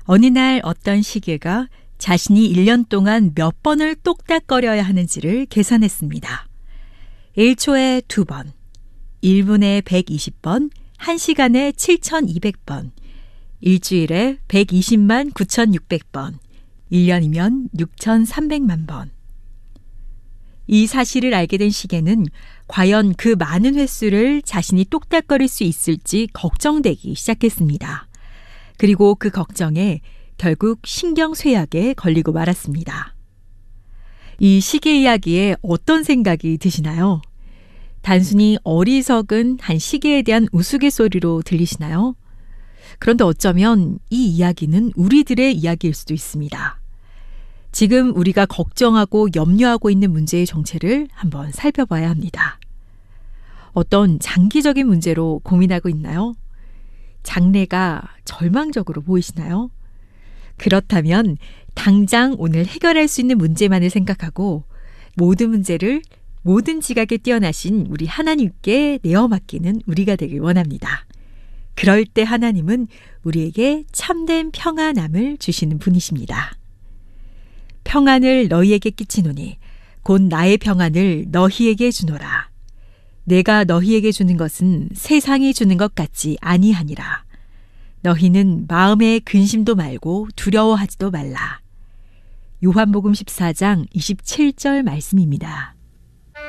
어느 날 어떤 시계가 자신이 1년 동안 몇 번을 똑딱거려야 하는지를 계산했습니다. 1초에 2번, 1분에 120번, 1시간에 7,200번, 일주일에 120만 9,600번, 1년이면 6,300만 번. 이 사실을 알게 된 시계는 과연 그 많은 횟수를 자신이 똑딱거릴 수 있을지 걱정되기 시작했습니다. 그리고 그 걱정에 결국 신경쇠약에 걸리고 말았습니다. 이 시계 이야기에 어떤 생각이 드시나요? 단순히 어리석은 한 시계에 대한 우스갯소리로 들리시나요? 그런데 어쩌면 이 이야기는 우리들의 이야기일 수도 있습니다. 지금 우리가 걱정하고 염려하고 있는 문제의 정체를 한번 살펴봐야 합니다. 어떤 장기적인 문제로 고민하고 있나요? 장래가 절망적으로 보이시나요? 그렇다면 당장 오늘 해결할 수 있는 문제만을 생각하고 모든 문제를 모든 지각에 뛰어나신 우리 하나님께 내어 맡기는 우리가 되길 원합니다. 그럴 때 하나님은 우리에게 참된 평안함을 주시는 분이십니다. 평안을 너희에게 끼치노니 곧 나의 평안을 너희에게 주노라. 내가 너희에게 주는 것은 세상이 주는 것 같지 아니하니라. 너희는 마음에 근심도 말고 두려워하지도 말라. 요한복음 14장 27절 말씀입니다.